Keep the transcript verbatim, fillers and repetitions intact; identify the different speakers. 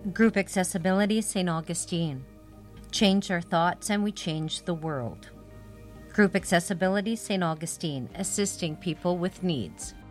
Speaker 1: Group Accessibility Saint Augustine. Change our thoughts and we change the world. Group Accessibility Saint Augustine, assisting people with needs.